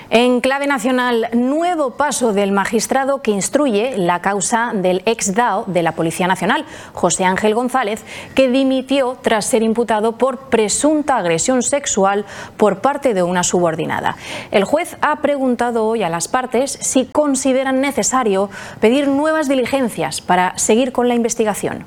En clave nacional, nuevo paso del magistrado que instruye la causa del ex-DAO de la Policía Nacional, José Ángel González, que dimitió tras ser imputado por presunta agresión sexual por parte de una subordinada. El juez ha preguntado hoy a las partes si consideran necesario pedir nuevas diligencias para seguir con la investigación.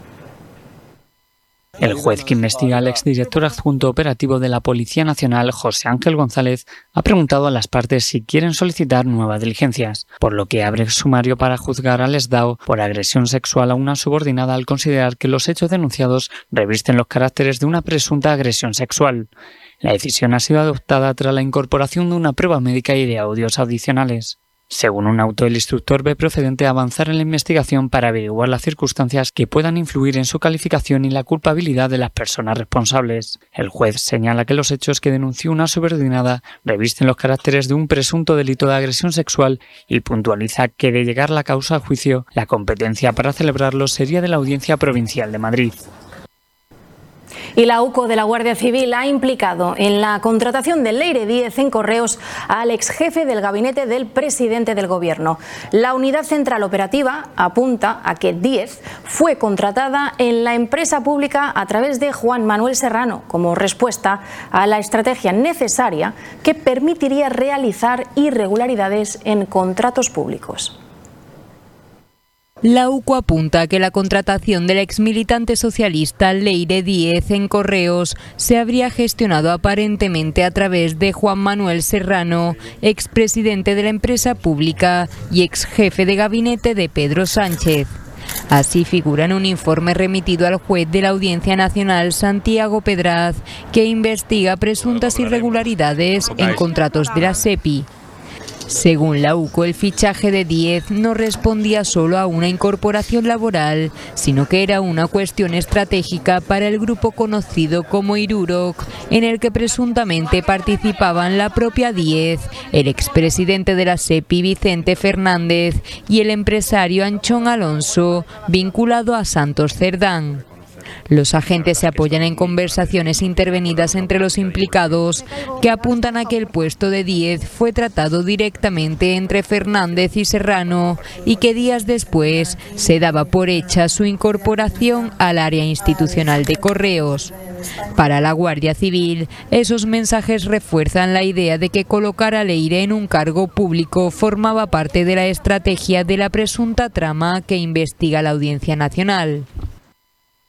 El juez que investiga al exdirector adjunto operativo de la Policía Nacional, José Ángel González, ha preguntado a las partes si quieren solicitar nuevas diligencias, por lo que abre sumario para juzgar al ex-DAO por agresión sexual a una subordinada al considerar que los hechos denunciados revisten los caracteres de una presunta agresión sexual. La decisión ha sido adoptada tras la incorporación de una prueba médica y de audios adicionales. Según un auto, el instructor ve procedente avanzar en la investigación para averiguar las circunstancias que puedan influir en su calificación y la culpabilidad de las personas responsables. El juez señala que los hechos que denunció una subordinada revisten los caracteres de un presunto delito de agresión sexual y puntualiza que, de llegar la causa a juicio, la competencia para celebrarlo sería de la Audiencia Provincial de Madrid. Y la UCO de la Guardia Civil ha implicado en la contratación de Leire Díez en Correos al exjefe del gabinete del presidente del Gobierno. La unidad central operativa apunta a que Díez fue contratada en la empresa pública a través de Juan Manuel Serrano como respuesta a la estrategia necesaria que permitiría realizar irregularidades en contratos públicos. La UCO apunta a que la contratación del exmilitante socialista Leire Díez en Correos se habría gestionado aparentemente a través de Juan Manuel Serrano, expresidente de la empresa pública y exjefe de gabinete de Pedro Sánchez. Así figura en un informe remitido al juez de la Audiencia Nacional, Santiago Pedraz, que investiga presuntas irregularidades en contratos de la SEPI. Según la UCO, el fichaje de Díez no respondía solo a una incorporación laboral, sino que era una cuestión estratégica para el grupo conocido como Iruroc, en el que presuntamente participaban la propia Díez, el expresidente de la SEPI Vicente Fernández y el empresario Anchón Alonso, vinculado a Santos Cerdán. Los agentes se apoyan en conversaciones intervenidas entre los implicados que apuntan a que el puesto de Díez fue tratado directamente entre Fernández y Serrano y que días después se daba por hecha su incorporación al área institucional de Correos. Para la Guardia Civil, esos mensajes refuerzan la idea de que colocar a Leire en un cargo público formaba parte de la estrategia de la presunta trama que investiga la Audiencia Nacional.